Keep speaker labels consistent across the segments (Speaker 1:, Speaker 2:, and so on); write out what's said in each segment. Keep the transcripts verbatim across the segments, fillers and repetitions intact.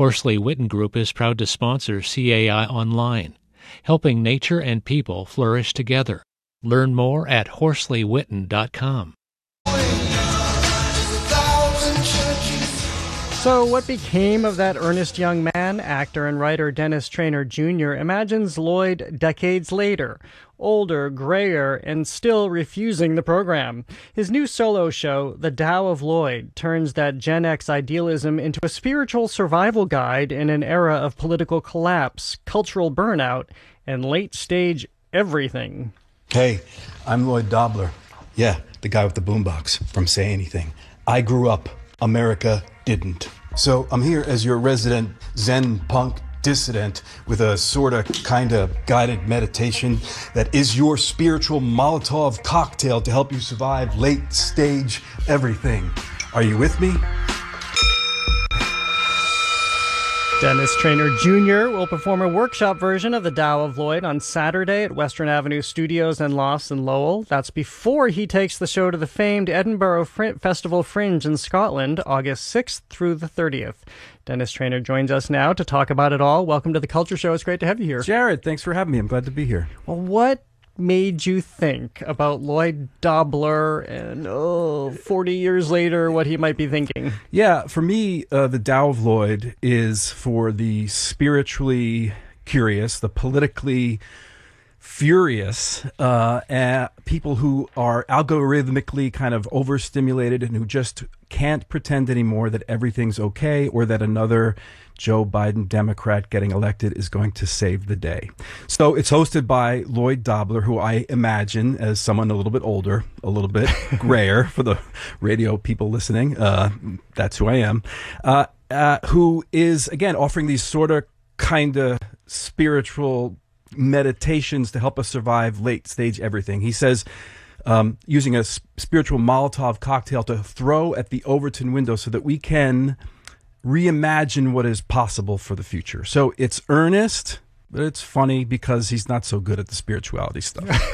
Speaker 1: Horsley Witten Group is proud to sponsor C A I Online, helping nature and people flourish together. Learn more at horsley witten dot com.
Speaker 2: So what became of that earnest young man? Actor and writer Dennis Traynor Junior imagines Lloyd decades later, older, grayer, and still refusing the program. His new solo show, The Tao of Lloyd, turns that Gen X idealism into a spiritual survival guide in an era of political collapse, cultural burnout, and late-stage everything.
Speaker 3: Hey, I'm Lloyd Dobler. Yeah, the guy with the boombox from Say Anything. I grew up. America didn't. So I'm here as your resident Zen punk dissident with a sort of kind of guided meditation that is your spiritual Molotov cocktail to help you survive late stage everything. Are you with me?
Speaker 2: Dennis Traynor Junior will perform a workshop version of The Tao of Lloyd on Saturday at Western Avenue Studios and Lofts in Lowell. That's before he takes the show to the famed Edinburgh Fr- Festival Fringe in Scotland, August sixth through the thirtieth. Dennis Traynor joins us now to talk about it all. Welcome to The Culture Show. It's great to have you here.
Speaker 4: Jared, thanks for having me. I'm glad to be here.
Speaker 2: Well, what made you think about Lloyd Dobler and, oh, forty years later, what he might be thinking?
Speaker 4: Yeah, for me, uh, the Tao of Lloyd is for the spiritually curious, the politically furious, uh, and people who are algorithmically kind of overstimulated and who just can't pretend anymore that everything's okay or that another Joe Biden Democrat getting elected is going to save the day. So it's hosted by Lloyd Dobler, who I imagine as someone a little bit older, a little bit grayer for the radio people listening. Uh, that's who I am. Uh, uh, who is, again, offering these sort of kind of spiritual meditations to help us survive late stage everything. He says, um, using a spiritual Molotov cocktail to throw at the Overton window so that we can reimagine what is possible for the future. So it's earnest, but it's funny because he's not so good at the spirituality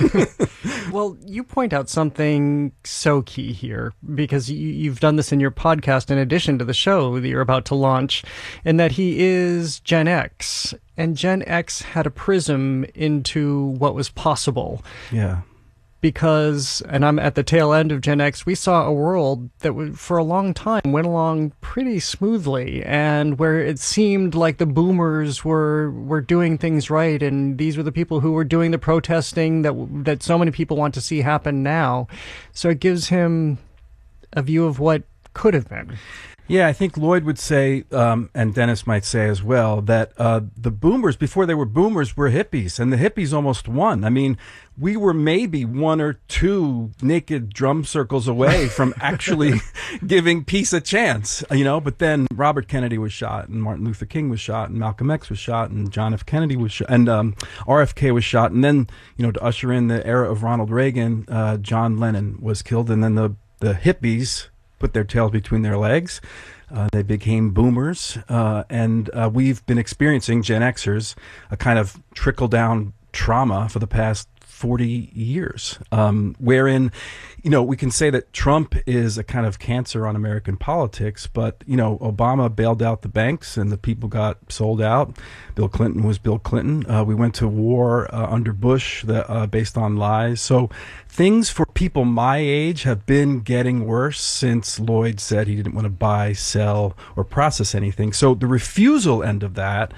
Speaker 4: stuff.
Speaker 2: Well, you point out something so key here, because you, you've done this in your podcast in addition to the show that you're about to launch, and that he is Gen X. And Gen X had a prism into what was possible.
Speaker 4: Yeah.
Speaker 2: Because, and I'm at the tail end of Gen X, we saw a world that would, for a long time went along pretty smoothly, and where it seemed like the boomers were were doing things right, and these were the people who were doing the protesting that that so many people want to see happen now. So it gives him a view of what could have been.
Speaker 4: Yeah, I think Lloyd would say, um, and Dennis might say as well, that uh, the boomers, before they were boomers, were hippies, and the hippies almost won. I mean, we were maybe one or two naked drum circles away from actually giving peace a chance, you know, but then Robert Kennedy was shot, and Martin Luther King was shot, and Malcolm X was shot, and John F. Kennedy was shot, and um, R F K was shot, and then, you know, to usher in the era of Ronald Reagan, uh, John Lennon was killed, and then the, the hippies put their tails between their legs. Uh, they became boomers, uh, and uh, we've been experiencing, Gen Xers, a kind of trickle-down trauma for the past forty years, um, wherein, you know, we can say that Trump is a kind of cancer on American politics, but, you know, Obama bailed out the banks and the people got sold out. Bill Clinton was Bill Clinton. Uh, we went to war uh, under Bush that, uh, based on lies. So things for people my age have been getting worse since Lloyd said he didn't want to buy, sell, or process anything. So the refusal end of that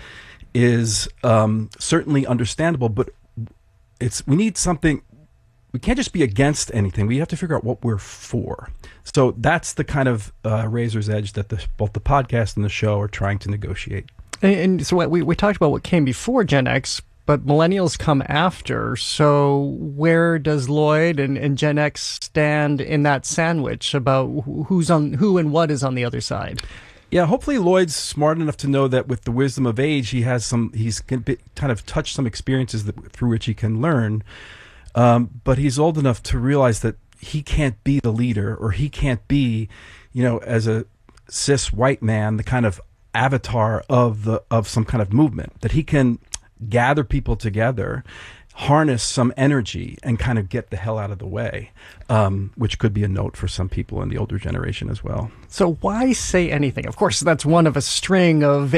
Speaker 4: is um, certainly understandable, but it's we need something. We can't just be against anything. We have to figure out what we're for. So that's the kind of uh, razor's edge that the, both the podcast and the show are trying to negotiate.
Speaker 2: And, and so we we talked about what came before Gen X, but millennials come after. So where does Lloyd and, and Gen X stand in that sandwich about who's on who and what is on the other side?
Speaker 4: Yeah, hopefully Lloyd's smart enough to know that with the wisdom of age, he has some. He's kind of touched some experiences that, through which he can learn. Um, but he's old enough to realize that he can't be the leader, or he can't be, you know, as a cis white man, the kind of avatar of the of some kind of movement. That he can gather people together, harness some energy, and kind of get the hell out of the way, um, which could be a note for some people in the older generation as well.
Speaker 2: So why say anything? Of course, that's one of a string of